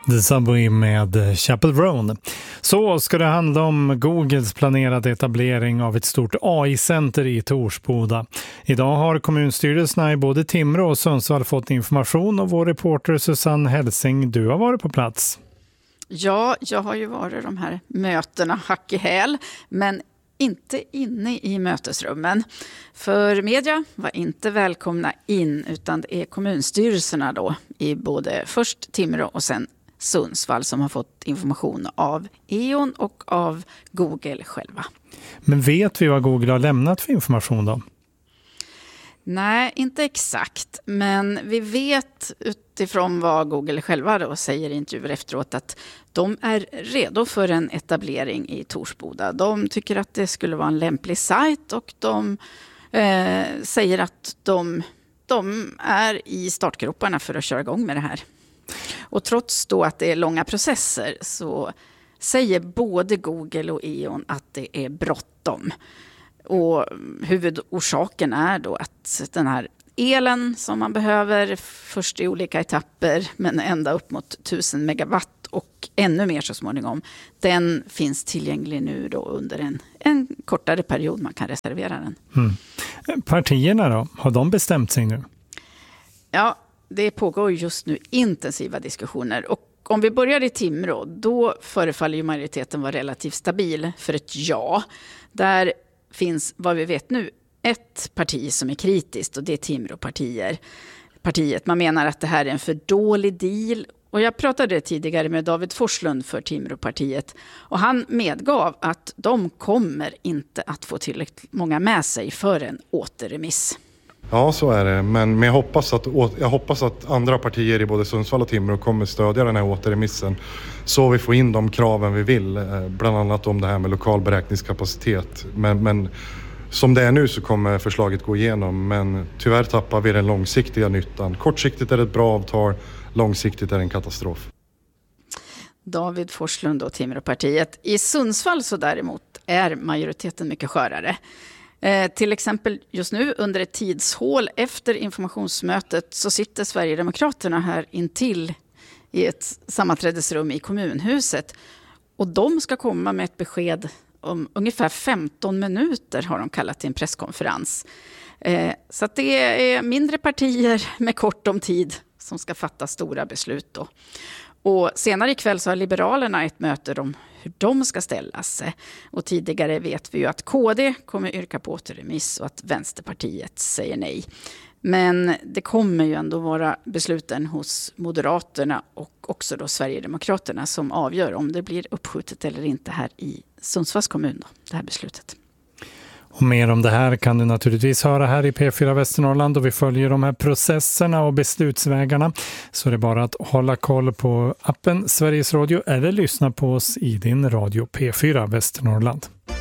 The Subway med Chapel Roan. Så ska det handla om Googles planerade etablering av ett stort AI-center i Torsboda. Idag har kommunstyrelserna i både Timrå och Sundsvall fått information och vår reporter Susanne Helsing, du har varit på plats. Ja, jag har ju varit de här mötena hack i häl, men inte inne i mötesrummen. För media var inte välkomna in, utan det är kommunstyrelserna då i både först Timrå och sen Sundsvall som har fått information av E.ON och av Google själva. Men vet vi vad Google har lämnat för information då? Nej, inte exakt. Men vi vet utifrån vad Google själva då säger i intervjuer efteråt att de är redo för en etablering i Torsboda. De tycker att det skulle vara en lämplig sajt och de säger att de är i startgroparna för att köra igång med det här. Och trots då att det är långa processer så säger både Google och E.ON att det är bråttom. Och huvudorsaken är då att den här elen som man behöver först i olika etapper men ända upp mot 1000 megawatt och ännu mer så småningom, den finns tillgänglig nu då under en kortare period man kan reservera den. Partierna då, har de bestämt sig nu? Ja, det pågår just nu intensiva diskussioner och om vi börjar i Timrå då förefaller ju majoriteten vara relativt stabil för ett ja. Där finns vad vi vet nu ett parti som är kritiskt och det är Timråpartiet. Man menar att det här är en för dålig deal och jag pratade tidigare med David Forslund för Timråpartiet och han medgav att de kommer inte att få tillräckligt många med sig för en återremiss. Ja, så är det. Men jag hoppas att andra partier i både Sundsvall och Timrå kommer stödja den här återremissen så vi får in de kraven vi vill. Bland annat om det här med lokal beräkningskapacitet. Men som det är nu så kommer förslaget gå igenom. Men tyvärr tappar vi den långsiktiga nyttan. Kortsiktigt är det ett bra avtal, långsiktigt är det en katastrof. David Forslund och Timråpartiet. I Sundsvall så däremot är majoriteten mycket skörare. Till exempel just nu under ett tidshål efter informationsmötet så sitter Sverigedemokraterna här intill i ett sammanträdesrum i kommunhuset och de ska komma med ett besked om ungefär 15 minuter har de kallat till en presskonferens. Så att det är mindre partier med kort om tid som ska fatta stora beslut då. Och senare ikväll så har Liberalerna ett möte om hur de ska ställa sig. Och tidigare vet vi ju att KD kommer yrka på återremiss och att Vänsterpartiet säger nej. Men det kommer ju ändå vara besluten hos Moderaterna och också då Sverigedemokraterna som avgör om det blir uppskjutet eller inte här i Sundsvalls kommun då, det här beslutet. Och mer om det här kan du naturligtvis höra här i P4 Västernorrland och vi följer de här processerna och beslutsvägarna. Så det är bara att hålla koll på appen Sveriges Radio eller lyssna på oss i din radio P4 Västernorrland.